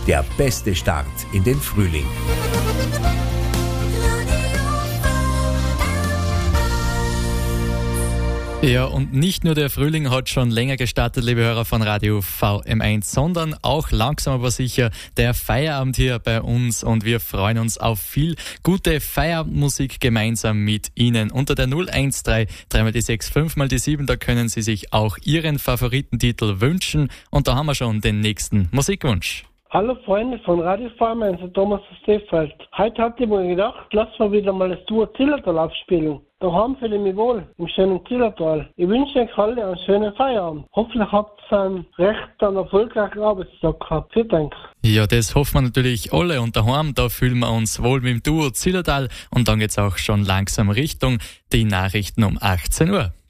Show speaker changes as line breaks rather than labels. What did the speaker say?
Der beste Start in den Frühling.
Ja, und nicht nur der Frühling hat schon länger gestartet, liebe Hörer von Radio VM1, sondern auch langsam aber sicher der Feierabend hier bei uns, und wir freuen uns auf viel gute Feierabendmusik gemeinsam mit Ihnen. Unter der 013 3 die 6 5 die 7, da können Sie sich auch Ihren Favoritentitel wünschen, und da haben wir schon den nächsten Musikwunsch.
Hallo Freunde von Radio VM1, Thomas aus Steffeld. Heute hatte ich mir gedacht, lass mal wieder mal das Duo Zillertal abspielen. Daheim fühle ich mich wohl, im schönen Zillertal. Ich wünsche euch alle einen schönen Feierabend. Hoffentlich habt ihr einen recht erfolgreichen Arbeitstag gehabt. Vielen Dank.
Ja, das hoffen wir natürlich alle, und daheim, da fühlen wir uns wohl mit dem Duo Zillertal, und dann geht's auch schon langsam Richtung die Nachrichten um 18 Uhr.